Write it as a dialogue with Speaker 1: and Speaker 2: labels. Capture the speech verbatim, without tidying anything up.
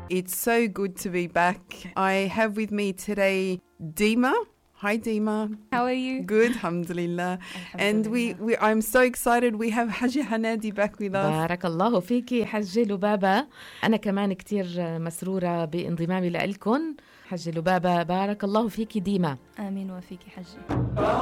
Speaker 1: It's so good to be back. I have with me today Dima. Hi Dima.
Speaker 2: How are you?
Speaker 1: Good, alhamdulillah. And we, we I'm so excited we have Haji Hanadi back with us.
Speaker 3: بارك الله فيكي حجة لبابة. أنا كمان كتير مسرورة بانضمامي لإلكن. حجة لبابة بارك الله فيكي ديما.
Speaker 2: آمين وفيكي حجة.